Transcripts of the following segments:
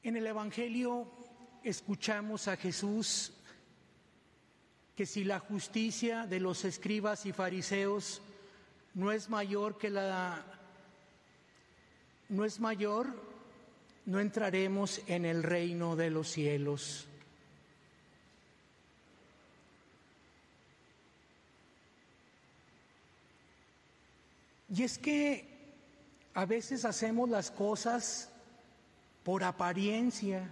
En el Evangelio escuchamos a Jesús que si la justicia de los escribas y fariseos no es mayor, no entraremos en el reino de los cielos. Y es que a veces hacemos las cosas por apariencia,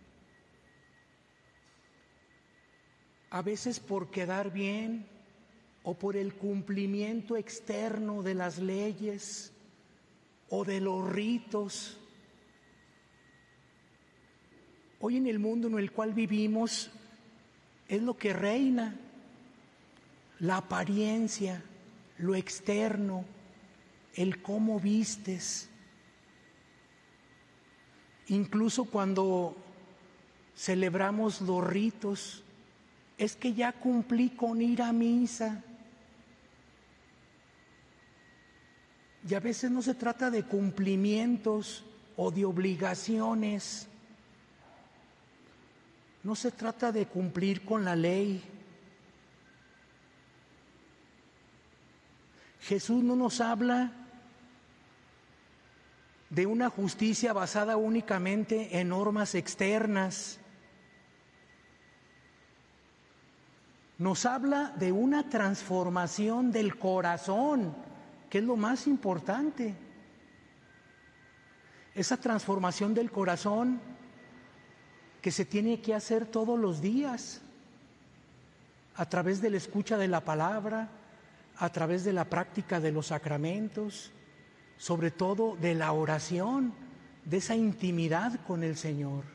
a veces por quedar bien o por el cumplimiento externo de las leyes o de los ritos. Hoy en el mundo en el cual vivimos es lo que reina, la apariencia, lo externo, el cómo vistes. Incluso cuando celebramos los ritos, es que ya cumplí con ir a misa. Y a veces no se trata de cumplimientos o de obligaciones. No se trata de cumplir con la ley. Jesús no nos habla de una justicia basada únicamente en normas externas. Nos habla de una transformación del corazón, que es lo más importante. Esa transformación del corazón que se tiene que hacer todos los días, a través de la escucha de la palabra, a través de la práctica de los sacramentos, sobre todo de la oración, de esa intimidad con el Señor.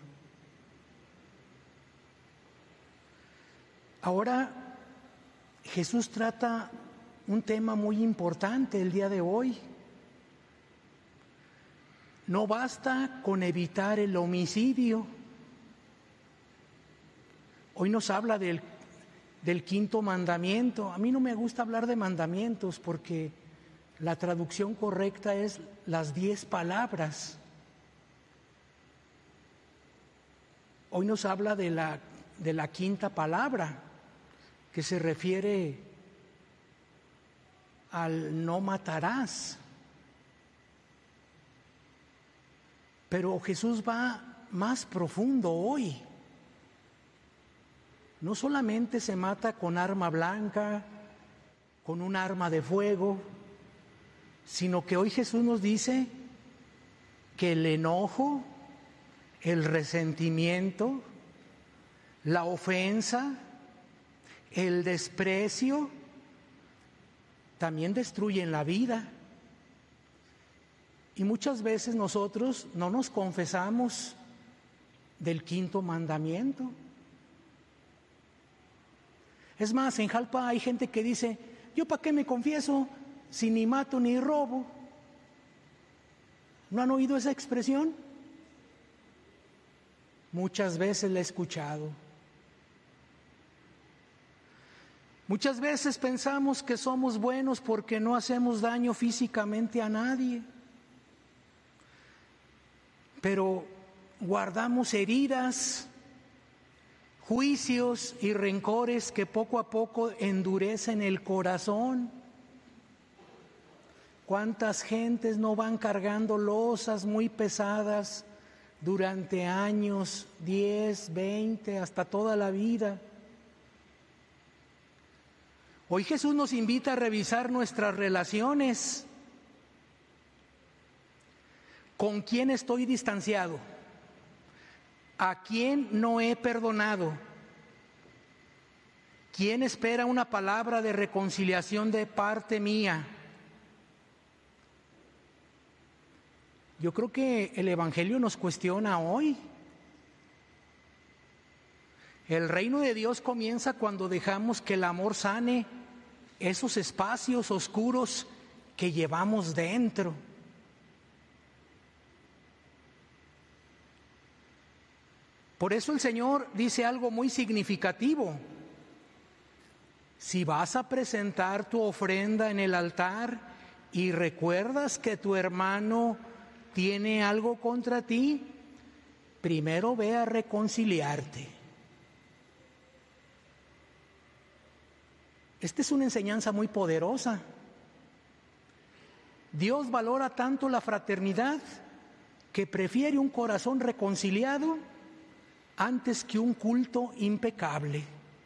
Ahora, Jesús trata un tema muy importante el día de hoy. No basta con evitar el homicidio. Hoy nos habla del quinto mandamiento. A mí no me gusta hablar de mandamientos porque la traducción correcta es las 10 palabras. Hoy nos habla de la quinta palabra, que se refiere al no matarás. Pero Jesús va más profundo hoy. No solamente se mata con arma blanca, con un arma de fuego, sino que hoy Jesús nos dice que el enojo, el resentimiento, la ofensa, el desprecio, también destruyen la vida. Y muchas veces nosotros no nos confesamos del quinto mandamiento. Es más, en Jalpa hay gente que dice, ¿yo para qué me confieso si ni mato ni robo? ¿No han oído esa expresión? Muchas veces la he escuchado. Muchas veces pensamos que somos buenos porque no hacemos daño físicamente a nadie, pero guardamos heridas, juicios y rencores que poco a poco endurecen el corazón. ¿Cuántas gentes no van cargando losas muy pesadas durante años, 10, 20, hasta toda la vida? Hoy Jesús nos invita a revisar nuestras relaciones. ¿Con quién estoy distanciado? ¿A quién no he perdonado? ¿Quién espera una palabra de reconciliación de parte mía? Yo creo que el Evangelio nos cuestiona hoy. El reino de Dios comienza cuando dejamos que el amor sane esos espacios oscuros que llevamos dentro. Por eso el Señor dice algo muy significativo. Si vas a presentar tu ofrenda en el altar y recuerdas que tu hermano tiene algo contra ti, primero ve a reconciliarte. Esta es una enseñanza muy poderosa. Dios valora tanto la fraternidad que prefiere un corazón reconciliado antes que un culto impecable.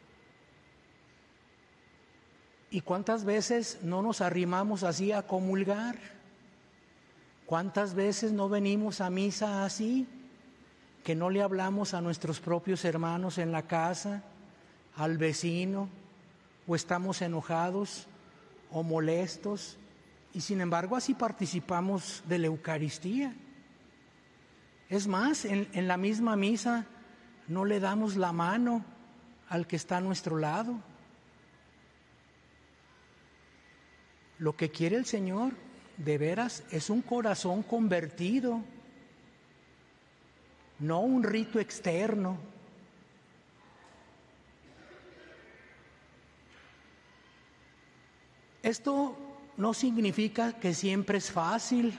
¿Y cuántas veces no nos arrimamos así a comulgar? ¿Cuántas veces no venimos a misa así? Que no le hablamos a nuestros propios hermanos en la casa, al vecino, o estamos enojados o molestos, y sin embargo así participamos de la Eucaristía. Es más, en la misma misa no le damos la mano al que está a nuestro lado. Lo que quiere el Señor, de veras, es un corazón convertido, no un rito externo. Esto no significa que siempre es fácil.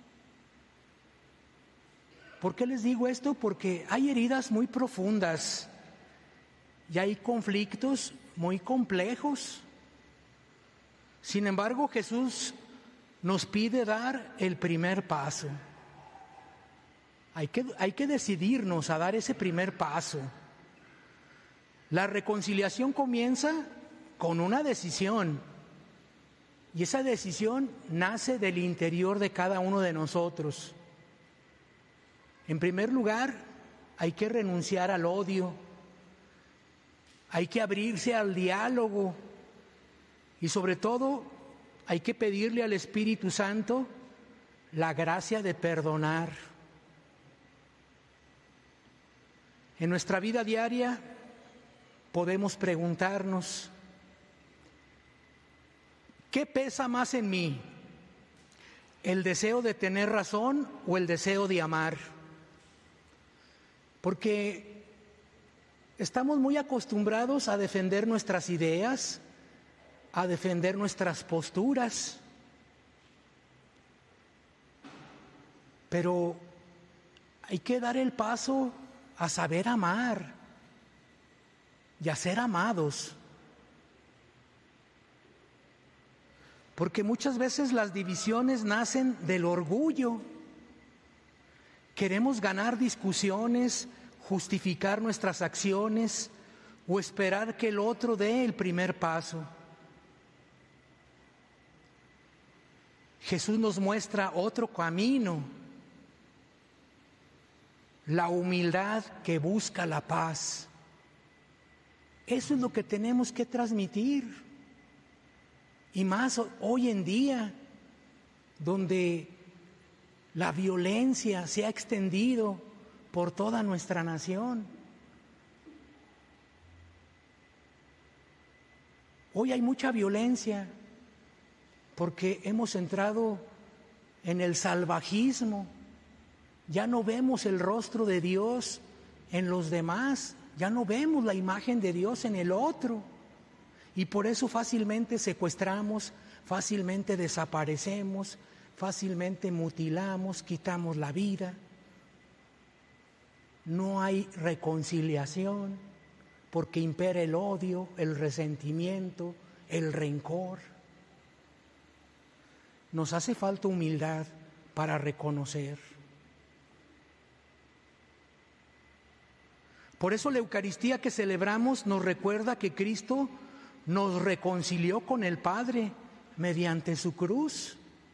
¿Por qué les digo esto? Porque hay heridas muy profundas y hay conflictos muy complejos. Sin embargo, Jesús nos pide dar el primer paso. Hay que decidirnos a dar ese primer paso. La reconciliación comienza con una decisión, y esa decisión nace del interior de cada uno de nosotros. En primer lugar, hay que renunciar al odio, hay que abrirse al diálogo y sobre todo hay que pedirle al Espíritu Santo la gracia de perdonar. En nuestra vida diaria podemos preguntarnos, ¿qué pesa más en mí? ¿El deseo de tener razón o el deseo de amar? Porque estamos muy acostumbrados a defender nuestras ideas, a defender nuestras posturas, pero hay que dar el paso a saber amar y a ser amados. Porque muchas veces las divisiones nacen del orgullo. Queremos ganar discusiones, justificar nuestras acciones o esperar que el otro dé el primer paso. Jesús nos muestra otro camino, la humildad que busca la paz. Eso es lo que tenemos que transmitir. Y más hoy en día, donde la violencia se ha extendido por toda nuestra nación. Hoy hay mucha violencia porque hemos entrado en el salvajismo. Ya no vemos el rostro de Dios en los demás, ya no vemos la imagen de Dios en el otro. Y por eso fácilmente secuestramos, fácilmente desaparecemos, fácilmente mutilamos, quitamos la vida. No hay reconciliación porque impera el odio, el resentimiento, el rencor. Nos hace falta humildad para reconocer. Por eso la Eucaristía que celebramos nos recuerda que Cristo nos reconcilió con el Padre mediante su cruz.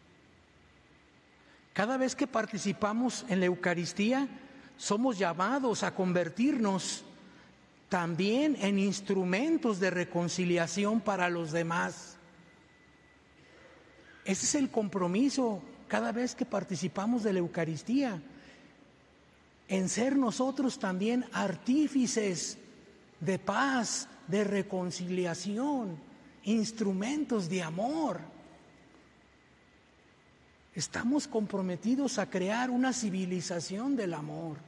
Cada vez que participamos en la Eucaristía, somos llamados a convertirnos también en instrumentos de reconciliación para los demás. Ese es el compromiso cada vez que participamos de la Eucaristía, en ser nosotros también artífices de paz, de reconciliación, instrumentos de amor. Estamos comprometidos a crear una civilización del amor.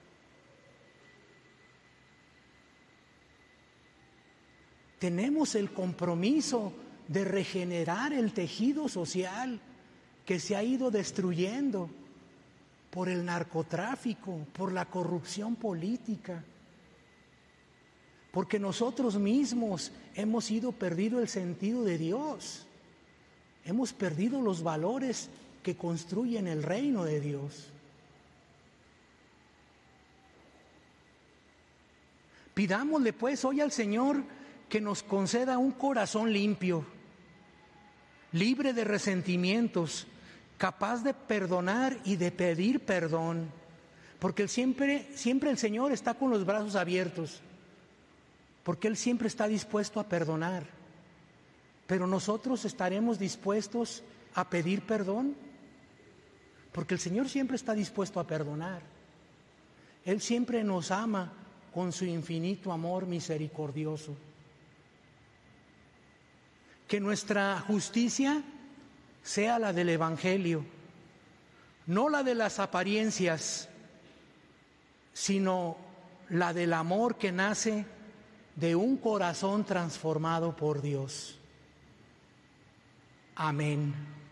Tenemos el compromiso de regenerar el tejido social que se ha ido destruyendo. por el narcotráfico, por la corrupción política, porque nosotros mismos hemos ido perdido el sentido de Dios, hemos perdido los valores que construyen el reino de Dios. Pidámosle pues hoy al Señor que nos conceda un corazón limpio, libre de resentimientos, capaz de perdonar y de pedir perdón, porque siempre el Señor está con los brazos abiertos, porque Él siempre está dispuesto a perdonar, pero nosotros estaremos dispuestos a pedir perdón, porque el Señor siempre está dispuesto a perdonar. Él siempre nos ama con su infinito amor misericordioso. Que nuestra justicia sea la del Evangelio, no la de las apariencias, sino la del amor que nace de un corazón transformado por Dios. Amén.